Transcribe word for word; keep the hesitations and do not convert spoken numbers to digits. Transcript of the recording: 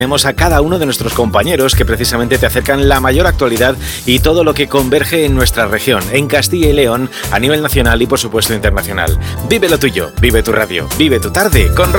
Tenemos a cada uno de nuestros compañeros que precisamente te acercan la mayor actualidad y todo lo que converge en nuestra región, en Castilla y León, a nivel nacional y por supuesto internacional. Vive lo tuyo, vive tu radio, vive tu tarde con Rosa.